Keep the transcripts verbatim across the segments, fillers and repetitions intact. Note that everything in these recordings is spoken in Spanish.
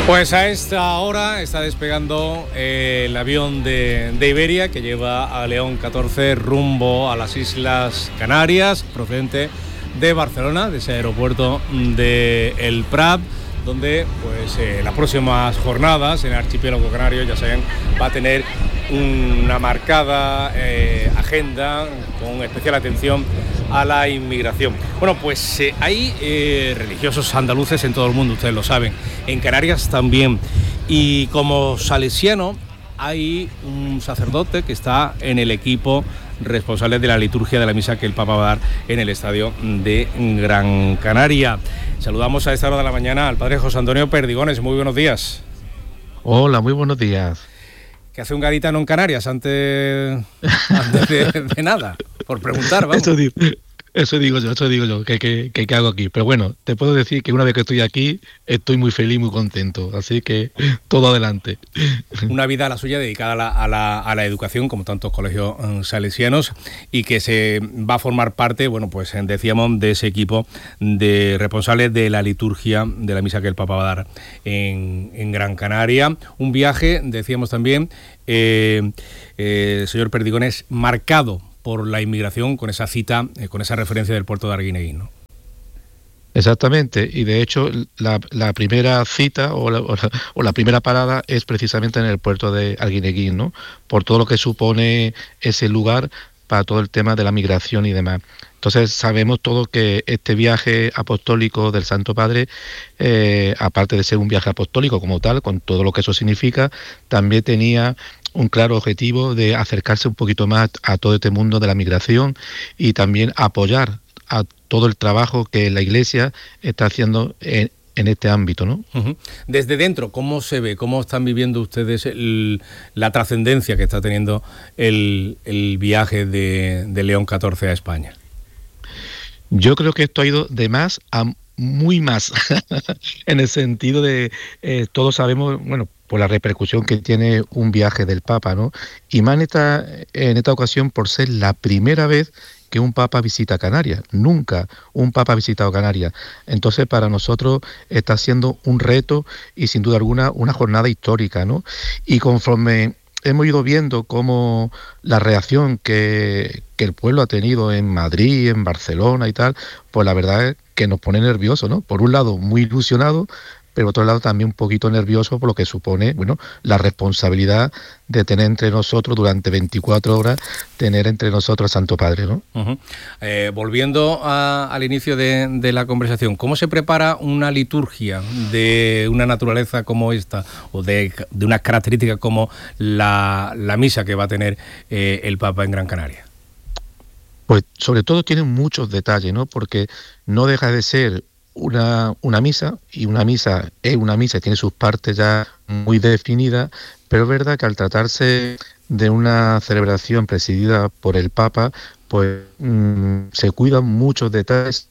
Pues a esta hora está despegando eh, el avión de, de Iberia que lleva a León catorce rumbo a las Islas Canarias, procedente de Barcelona, de ese aeropuerto de El Prat, donde pues eh, las próximas jornadas en el archipiélago canario, ya saben, va a tener una marcada eh, agenda con especial atención a la inmigración. Bueno, pues eh, hay eh, religiosos andaluces en todo el mundo, ustedes lo saben, en Canarias también, y como salesiano hay un sacerdote que está en el equipo responsable de la liturgia de la misa que el Papa va a dar en el estadio de Gran Canaria. Saludamos a esta hora de la mañana al padre José Antonio Perdigones. Muy buenos días. Hola, muy buenos días. ¿Qué hace un gaditano en Canarias antes, antes de, de nada? Por preguntar, vamos. Eso digo, eso digo yo, eso digo yo, que, que, que, que hago aquí. Pero bueno, te puedo decir que una vez que estoy aquí, estoy muy feliz, muy contento. Así que todo adelante. Una vida la suya dedicada a la, a la, a la educación, como tantos colegios um, salesianos, y que se va a formar parte, bueno, pues decíamos, de ese equipo de responsables de la liturgia de la misa que el Papa va a dar en, en Gran Canaria. Un viaje, decíamos también, eh, eh, señor Perdigones, marcado por la inmigración, con esa cita, eh, con esa referencia del puerto de Arguineguín, ¿no? Exactamente, y de hecho la, la primera cita o la, o, la, o la primera parada es precisamente en el puerto de Arguineguín, ¿no? Por todo lo que supone ese lugar para todo el tema de la migración y demás. Entonces sabemos todo que este viaje apostólico del Santo Padre, eh, aparte de ser un viaje apostólico como tal, con todo lo que eso significa, también tenía un claro objetivo de acercarse un poquito más a todo este mundo de la migración y también apoyar a todo el trabajo que la Iglesia está haciendo en, en este ámbito, ¿no? Uh-huh. Desde dentro, ¿cómo se ve? ¿Cómo están viviendo ustedes el, la trascendencia que está teniendo el, el viaje de, de León catorce a España? Yo creo que esto ha ido de más a muy más, en el sentido de, eh, todos sabemos, bueno, por la repercusión que tiene un viaje del Papa, ¿no? Y más en esta, en esta ocasión por ser la primera vez que un Papa visita Canarias. Nunca un Papa ha visitado Canarias. Entonces, para nosotros está siendo un reto y, sin duda alguna, una jornada histórica, ¿no? Y conforme hemos ido viendo cómo la reacción que, que el pueblo ha tenido en Madrid, en Barcelona y tal, pues la verdad es que nos pone nerviosos, ¿no? Por un lado, muy ilusionados, pero por otro lado también un poquito nervioso por lo que supone, bueno, la responsabilidad de tener entre nosotros durante veinticuatro horas, tener entre nosotros al Santo Padre, ¿no? Uh-huh. Eh, volviendo a, al inicio de, de la conversación, ¿cómo se prepara una liturgia de una naturaleza como esta, o de, de unas características como la, la misa que va a tener eh, el Papa en Gran Canaria? Pues sobre todo tiene muchos detalles, ¿no? Porque no deja de ser Una, una misa, y una misa es una misa, tiene sus partes ya muy definidas, pero es verdad que al tratarse de una celebración presidida por el Papa, pues mmm, se cuidan muchos detalles.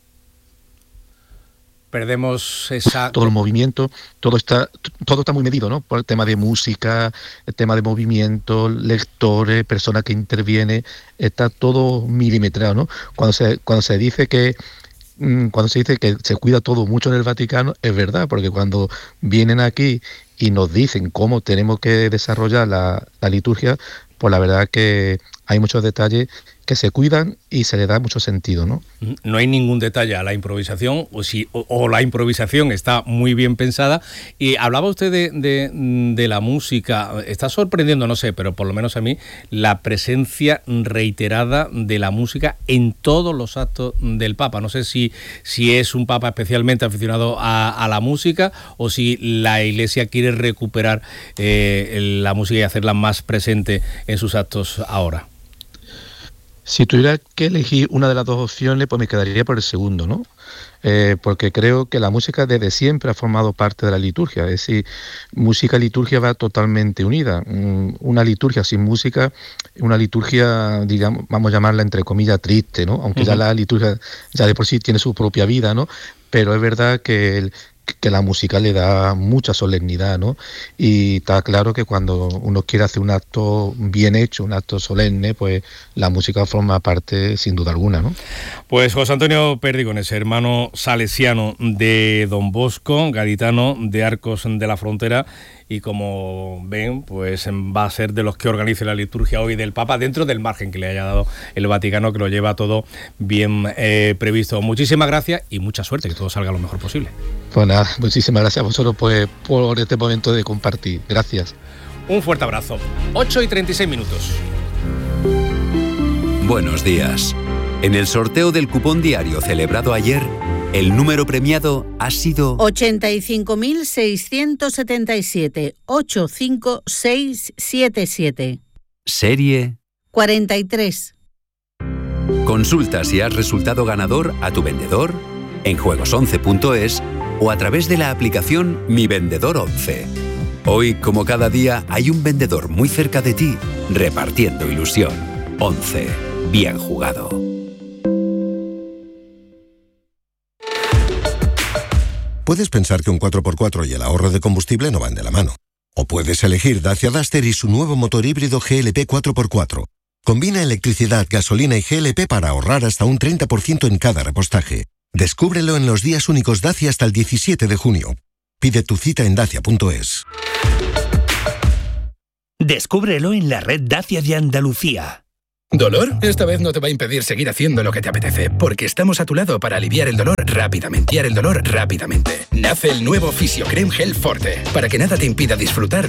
Perdemos esa... Todo el movimiento, todo está todo está muy medido, ¿no? Por el tema de música, el tema de movimiento, lectores, personas que intervienen, está todo milimetrado, ¿no? Cuando se, cuando se dice que Cuando se dice que se cuida todo mucho en el Vaticano, es verdad, porque cuando vienen aquí y nos dicen cómo tenemos que desarrollar la, la liturgia, pues la verdad que hay muchos detalles que se cuidan y se le da mucho sentido, ¿no? No hay ningún detalle a la improvisación, o, si, o, o la improvisación está muy bien pensada. Y hablaba usted de, de, de la música. Está sorprendiendo, no sé, pero por lo menos a mí, la presencia reiterada de la música en todos los actos del Papa. No sé si, si es un Papa especialmente aficionado a, a la música, o si la Iglesia quiere recuperar eh, la música y hacerla más presente en sus actos ahora. Si tuviera que elegir una de las dos opciones, pues me quedaría por el segundo, ¿no? Eh, porque creo que la música desde siempre ha formado parte de la liturgia, es decir, música y liturgia va totalmente unida. Una liturgia sin música, una liturgia, digamos, vamos a llamarla entre comillas triste, ¿no? Aunque uh-huh. ya la liturgia ya de por sí tiene su propia vida, ¿no? Pero es verdad que, el, que la música le da mucha solemnidad, ¿no? Y está claro que cuando uno quiere hacer un acto bien hecho, un acto solemne, pues la música forma parte sin duda alguna, ¿no? Pues José Antonio Perdigones, hermano salesiano de Don Bosco, gaditano de Arcos de la Frontera, y como ven, pues va a ser de los que organice la liturgia hoy del Papa, dentro del margen que le haya dado el Vaticano, que lo lleva todo bien eh, previsto. Muchísimas gracias y mucha suerte, que todo salga lo mejor posible. Pues nada, muchísimas gracias a vosotros pues, por este momento de compartir. Gracias. Un fuerte abrazo. ocho y treinta y seis minutos. Buenos días. En el sorteo del cupón diario celebrado ayer, el número premiado ha sido ochenta y cinco mil seiscientos setenta y siete, ochenta y cinco mil seiscientos setenta y siete. Serie cuarenta y tres. Consulta si has resultado ganador a tu vendedor, en juegos once punto es o a través de la aplicación Mi Vendedor once. Hoy, como cada día, hay un vendedor muy cerca de ti, repartiendo ilusión. once. Bien jugado. Puedes pensar que un cuatro por cuatro y el ahorro de combustible no van de la mano. O puedes elegir Dacia Duster y su nuevo motor híbrido G L P cuatro por cuatro. Combina electricidad, gasolina y G L P para ahorrar hasta un treinta por ciento en cada repostaje. Descúbrelo en los días únicos Dacia hasta el diecisiete de junio. Pide tu cita en dacia punto es. Descúbrelo en la red Dacia de Andalucía. ¿Dolor? Esta vez no te va a impedir seguir haciendo lo que te apetece, porque estamos a tu lado para aliviar el dolor rápidamente. Aliviar el dolor rápidamente. Nace el nuevo Fisiocrem Gel Forte, para que nada te impida disfrutar